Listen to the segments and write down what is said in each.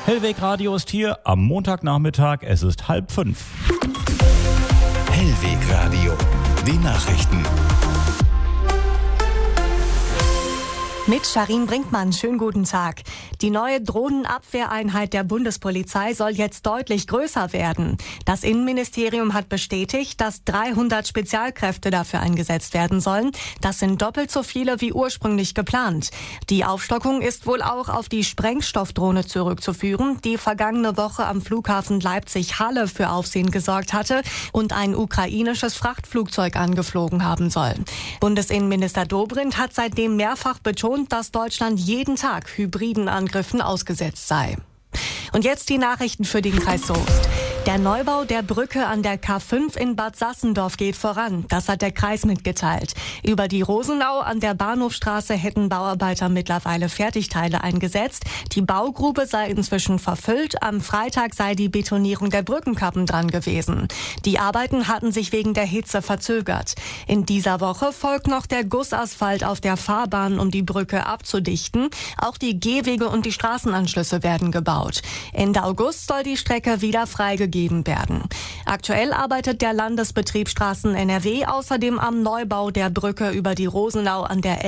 Hellweg Radio ist hier am Montagnachmittag. Es ist 4:30. Hellweg Radio, die Nachrichten. Mit Sharin Brinkmann, schönen guten Tag. Die neue Drohnenabwehreinheit der Bundespolizei soll jetzt deutlich größer werden. Das Innenministerium hat bestätigt, dass 300 Spezialkräfte dafür eingesetzt werden sollen. Das sind doppelt so viele wie ursprünglich geplant. Die Aufstockung ist wohl auch auf die Sprengstoffdrohne zurückzuführen, die vergangene Woche am Flughafen Leipzig-Halle für Aufsehen gesorgt hatte und ein ukrainisches Frachtflugzeug angeflogen haben soll. Bundesinnenminister Dobrindt hat seitdem mehrfach betont, dass Deutschland jeden Tag hybriden Angriffen ausgesetzt sei. Und jetzt die Nachrichten für den Kreis Soest. Der Neubau der Brücke an der K5 in Bad Sassendorf geht voran. Das hat der Kreis mitgeteilt. Über die Rosenau an der Bahnhofstraße hätten Bauarbeiter mittlerweile Fertigteile eingesetzt. Die Baugrube sei inzwischen verfüllt. Am Freitag sei die Betonierung der Brückenkappen dran gewesen. Die Arbeiten hatten sich wegen der Hitze verzögert. In dieser Woche folgt noch der Gussasphalt auf der Fahrbahn, um die Brücke abzudichten. Auch die Gehwege und die Straßenanschlüsse werden gebaut. Ende August soll die Strecke wieder freigegeben werden. Aktuell arbeitet der Landesbetrieb Straßen NRW außerdem am Neubau der Brücke über die Rosenau an der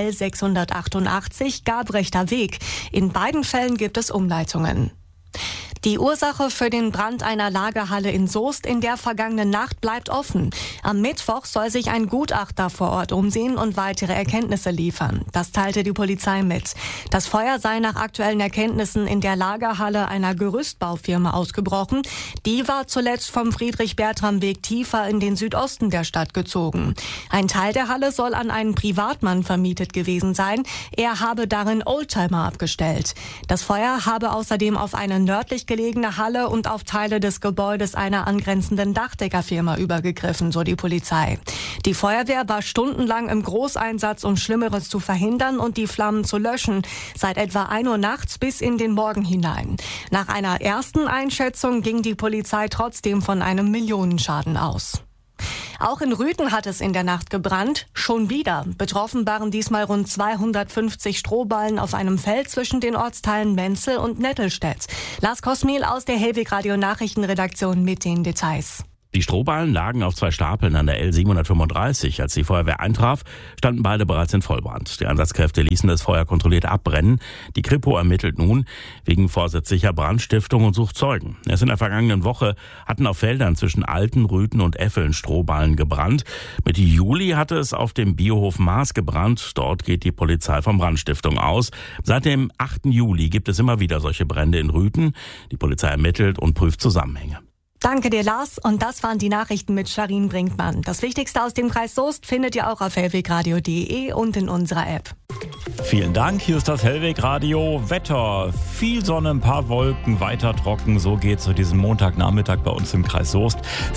L688 Gabrechter Weg. In beiden Fällen gibt es Umleitungen. Die Ursache für den Brand einer Lagerhalle in Soest in der vergangenen Nacht bleibt offen. Am Mittwoch soll sich ein Gutachter vor Ort umsehen und weitere Erkenntnisse liefern. Das teilte die Polizei mit. Das Feuer sei nach aktuellen Erkenntnissen in der Lagerhalle einer Gerüstbaufirma ausgebrochen. Die war zuletzt vom Friedrich-Bertram-Weg tiefer in den Südosten der Stadt gezogen. Ein Teil der Halle soll an einen Privatmann vermietet gewesen sein. Er habe darin Oldtimer abgestellt. Das Feuer habe außerdem auf eine nördlich gelegene Halle und auf Teile des Gebäudes einer angrenzenden Dachdeckerfirma übergegriffen, so die Polizei. Die Feuerwehr war stundenlang im Großeinsatz, um Schlimmeres zu verhindern und die Flammen zu löschen, seit etwa 1 Uhr nachts bis in den Morgen hinein. Nach einer ersten Einschätzung ging die Polizei trotzdem von einem Millionenschaden aus. Auch in Rüthen hat es in der Nacht gebrannt. Schon wieder. Betroffen waren diesmal rund 250 Strohballen auf einem Feld zwischen den Ortsteilen Menzel und Nettelstedt. Lars Kosmiel aus der Hellweg Radio Nachrichtenredaktion mit den Details. Die Strohballen lagen auf 2 Stapeln an der L735. Als die Feuerwehr eintraf, standen beide bereits in Vollbrand. Die Einsatzkräfte ließen das Feuer kontrolliert abbrennen. Die Kripo ermittelt nun wegen vorsätzlicher Brandstiftung und sucht Zeugen. Erst in der vergangenen Woche hatten auf Feldern zwischen Alten, Rüthen und Effeln Strohballen gebrannt. Mitte Juli hatte es auf dem Biohof Maas gebrannt. Dort geht die Polizei von Brandstiftung aus. Seit dem 8. Juli gibt es immer wieder solche Brände in Rüthen. Die Polizei ermittelt und prüft Zusammenhänge. Danke dir, Lars. Und das waren die Nachrichten mit Sharin Brinkmann. Das Wichtigste aus dem Kreis Soest findet ihr auch auf hellwegradio.de und in unserer App. Vielen Dank, hier ist das Hellweg Radio. Wetter, viel Sonne, ein paar Wolken, weiter trocken. So geht's zu diesem Montagnachmittag bei uns im Kreis Soest.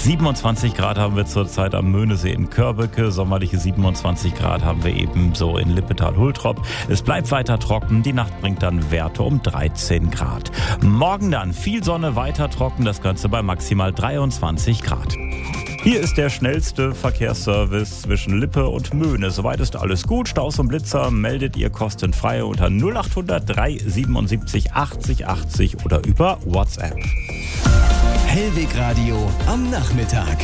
27 Grad haben wir zurzeit am Möhnesee in Körbecke. Sommerliche 27 Grad haben wir ebenso in Lippetal-Hultrop. Es bleibt weiter trocken. Die Nacht bringt dann Werte um 13 Grad. Morgen dann viel Sonne, weiter trocken. Das Ganze bei maximal 23 Grad. Hier ist der schnellste Verkehrsservice zwischen Lippe und Möhne. Soweit ist alles gut. Staus und Blitzer meldet ihr kostenfrei unter 0800 377 80 80 oder über WhatsApp. Hellweg Radio am Nachmittag.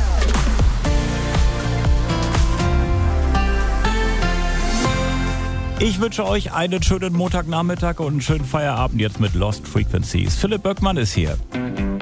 Ich wünsche euch einen schönen Montagnachmittag und einen schönen Feierabend jetzt mit Lost Frequencies. Philipp Böckmann ist hier.